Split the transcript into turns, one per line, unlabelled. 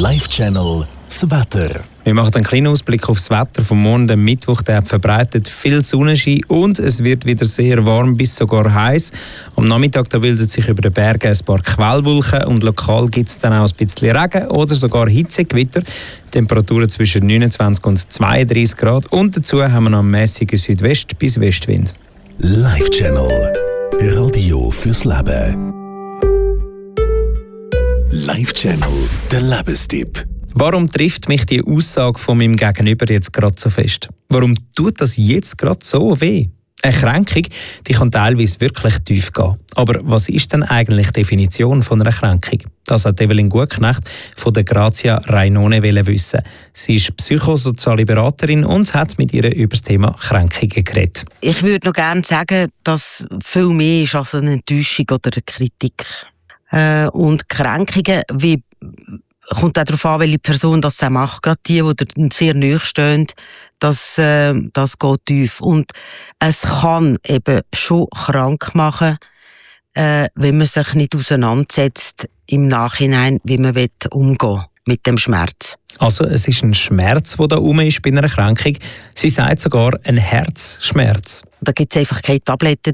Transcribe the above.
Live-Channel das Wetter.
Wir machen einen kleinen Ausblick auf das Wetter vom Morgen. Der Mittwoch der verbreitet viel Sonnenschein und es wird wieder sehr warm bis sogar heiß. Am Nachmittag da bildet sich über den Bergen ein paar Quellwolken und lokal gibt es dann auch ein bisschen Regen oder sogar Hitzegewitter. Temperaturen zwischen 29 und 32 Grad und dazu haben wir noch einen mäßigen Südwest- bis Westwind.
Live-Channel. Radio fürs Leben. Live-Channel, der Lebenstipp.
Warum trifft mich die Aussage von meinem Gegenüber jetzt gerade so fest? Warum tut das jetzt gerade so weh? Eine Kränkung, die kann teilweise wirklich tief gehen. Aber was ist denn eigentlich die Definition von einer Kränkung? Das hat Evelyn Gutknecht von der Grazia Rainone wissen. Sie ist psychosoziale Beraterin und hat mit ihr über das Thema Kränkungen geredet.
Ich würde noch gerne sagen, dass viel mehr ist als eine Enttäuschung oder eine Kritik. Und Kränkungen, kommt auch darauf an, welche Person das macht. Gerade die sehr nahe stehen, das geht tief. Und es kann eben schon krank machen, wenn man sich nicht auseinandersetzt im Nachhinein, wie man umgehen will mit dem Schmerz.
Also es ist ein Schmerz, der da rum ist bei einer Kränkung. Sie sagt sogar ein Herzschmerz.
Da gibt es einfach keine Tabletten